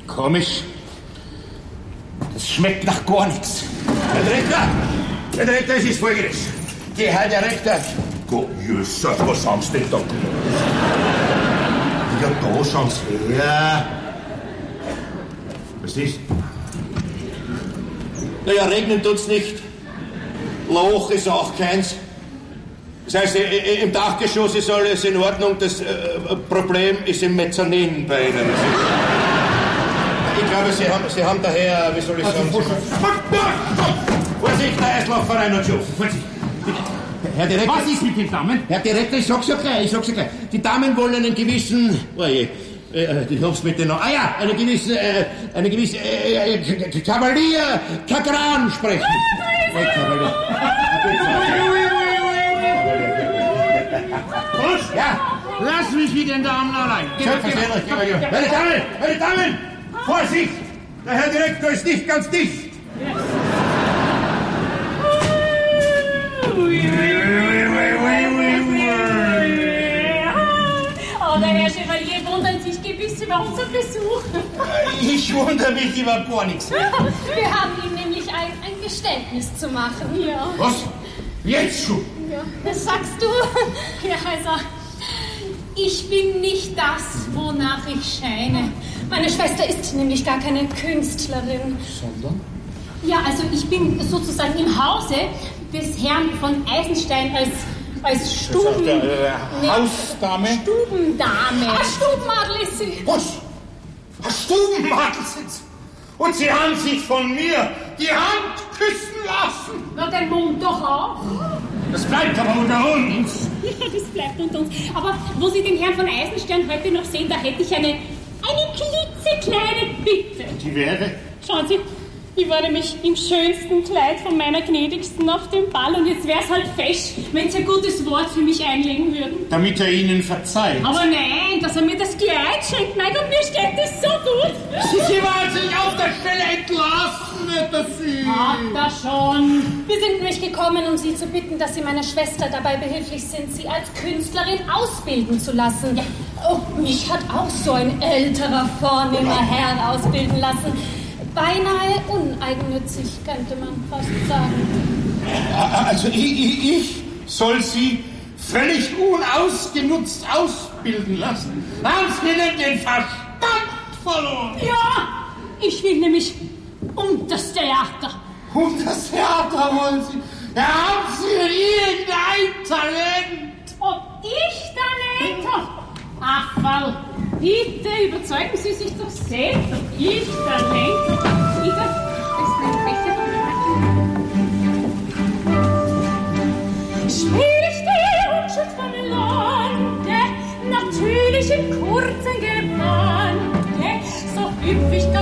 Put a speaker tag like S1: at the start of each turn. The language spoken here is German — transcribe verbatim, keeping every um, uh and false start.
S1: Komisch. Das schmeckt nach gar nichts. Herr Direktor, Herr Direktor, es ist Folgendes. Die Herr Direktor...
S2: Gott, Jösser, was haben Sie denn da? Ja, da schauen Sie her. Was ist?
S1: Naja, regnen tut's nicht. Loch ist auch keins. Das heißt, im Dachgeschoss ist alles in Ordnung. Das äh, Problem ist im Mezzanin bei Ihnen. Ich glaube, Sie haben, Sie haben daher, wie soll ich sagen... Also, Vorsicht, der Eislaufverein hat schon. Vorsicht. Herr Direktor...
S3: Was ist mit den Damen?
S1: Herr Direktor, ich sag's ja gleich, ich sag's ja gleich. Die Damen wollen einen gewissen... Oh je, äh, ich hab's mit den... Ah ja, eine gewisse... Äh, eine gewisse... Äh, äh, Kavalier Kagran sprechen. Hey, Kavalier.
S3: Was?
S1: Ja.
S3: Lass mich mit den Damen allein.
S1: Selbstverständlich, Kavalier. Meine Damen, meine Damen! Vorsicht! Der Herr Direktor ist nicht ganz dicht.
S4: Oh, der Herr Chevalier wundert sich gewiss über unseren Besuch.
S1: Ich wundere mich über gar nichts.
S4: Wir haben ihm nämlich ein, ein Geständnis zu machen. Ja.
S1: Was? Jetzt schon?
S4: Ja. Was sagst du? Ja, also, ich bin nicht das, wonach ich scheine. Meine Schwester ist nämlich gar keine Künstlerin.
S1: Sondern?
S4: Ja, also ich bin sozusagen im Hause des Herrn von Eisenstein als, als Stuben...
S1: Das heißt, äh, Hausdame?
S4: Stubendame. Ah, Stubenmadel ist sie.
S1: Was? Ein Stubenmadel sind Sie? Und Sie haben sich von mir die Hand küssen lassen?
S4: Na, den Mund doch auch.
S1: Das bleibt aber unter uns.
S4: Ja, das bleibt unter uns. Aber wo Sie den Herrn von Eisenstein heute noch sehen, da hätte ich eine, eine klitzekleine Bitte.
S1: Die wäre?
S4: Schauen Sie, ich war nämlich im schönsten Kleid von meiner Gnädigsten auf dem Ball und jetzt wär's halt fest, wenn Sie ein gutes Wort für mich einlegen würden.
S1: Damit er Ihnen verzeiht.
S4: Aber nein, dass er mir das Kleid schenkt, mein Gott, mir steht das so gut.
S1: Sie wollen sich auf der Stelle entlassen, nicht dass Sie...
S4: Ach, da schon. Wir sind nämlich gekommen, um Sie zu bitten, dass Sie meiner Schwester dabei behilflich sind, sie als Künstlerin ausbilden zu lassen. Ja. Oh, mich hat auch so ein älterer, vornehmer Herr ausbilden lassen. Beinahe uneigennützig, könnte man fast sagen.
S1: Also ich, ich, ich soll Sie völlig unausgenutzt ausbilden lassen. Haben Sie denn den Verstand verloren?
S4: Ja, ich will nämlich um das Theater.
S1: Um das Theater wollen Sie? Ja, haben Sie irgendein Talent?
S4: Ob ich Talent habe? Ach, Frau, bitte überzeugen Sie sich doch selbst, ob ich Talent habe. Bitte, das ist ein Becher. Spiel ich die Unschuld vom Lande, natürlich im kurzen Gewande, so hüpf ich